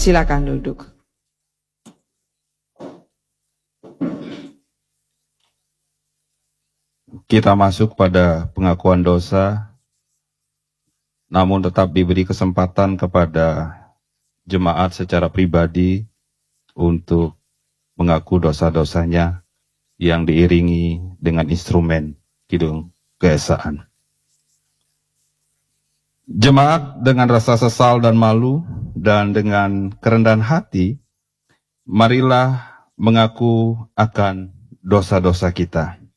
Silakan duduk. Kita masuk pada pengakuan dosa, namun tetap diberi kesempatan kepada jemaat secara pribadi untuk mengaku dosa-dosanya yang diiringi dengan instrumen kidung keesaan. Jemaat dengan rasa sesal dan malu dan dengan kerendahan hati, marilah mengaku akan dosa-dosa kita.